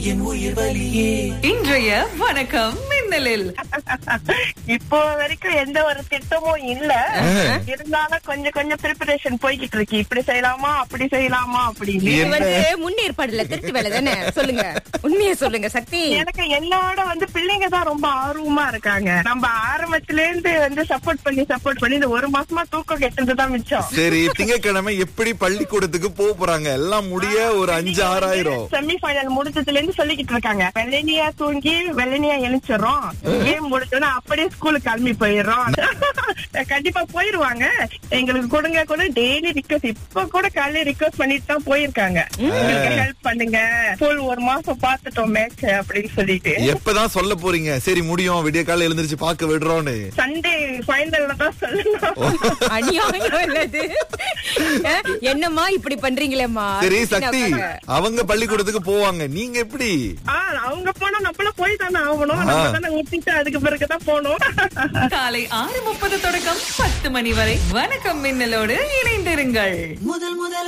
என் உயிர் வலியே. இன்றைய வணக்கம் மின்னலில் இப்போ வரைக்கும் எந்த ஒரு திட்டமும் இல்ல. இருந்தாலும் கொஞ்சம் கொஞ்சம் ப்ரிப்பரேஷன் போய்கிட்டு இருக்கு. இப்படி செய்யலாமா அப்படி செய்யலாமா அப்படின்னு. இது வந்து முன்னேற்பாடுல திருட்டு வேலை தானே? சொல்லுங்க, உண்மையை சொல்லுங்க சக்தி. எனக்கு என்னோட பிள்ளைங்க தான் ரொம்ப ஆர்வமா இருக்காங்க. நம்ம ஆரம்பத்துல இருந்து சப்போர்ட் பண்ணி இந்த ஒரு மாசமா தூக்கம் கெட்டதுதான் மிச்சம். சரி, திங்கட்கிழமை எப்படி பள்ளிக்கூடத்துக்கு போறாங்க? எல்லாம் முடிய ஒரு 5-6 ஆயிரம். செமி ஃபைனல் முடிச்சதுல இருந்து சொல்லிக்கிட்டு இருக்காங்க, வெள்ளனியா தூங்கி வெள்ளனியா எழுச்சிடறோம், கேம் முடிச்சோன்னா அப்படியே ஸ்கூலுக்கு கிளம்பி போயிடுறோம். கண்டிப்பா போயிருவாங்க. எங்களுக்கு கொடுங்க கூட டெய்லி ரிக்வஸ்ட். இப்ப கூட காலையில ரிக்வஸ்ட் பண்ணிட்டு தான் போயிருக்காங்க, ஹெல்ப் பண்ணுங்க, ஸ்கூல் ஒரு மாசம் பாத்துட்டோம் மேட்ச் அப்படின்னு சொல்லிட்டு. எப்பதான் சொல்ல போறீங்க சரி முடியும் விடிய காலையில எழுந்திருச்சு பாக்க விடுறோம்னு? சண்டே ஃபைனல்ல தான் சொல்லணும். அநியாயம் இல்லது. என்னம்மா இப்படி பண்றீங்களேம்மா? சரி சக்தி, அவங்க பள்ளிக்கூடத்துக்கு போவாங்க, நீங்க எப்படி? அவங்க போனா நம்மள போய் தானே ஆகணும். நம்ம தானே ஊத்திட்டு அதுக்கு பிறகுதான் போகணும். காலை 6:30 தொடக்கம் 10 மணி வரை வணக்கம் மின்னலோடு இணைந்திருங்கள். முதல்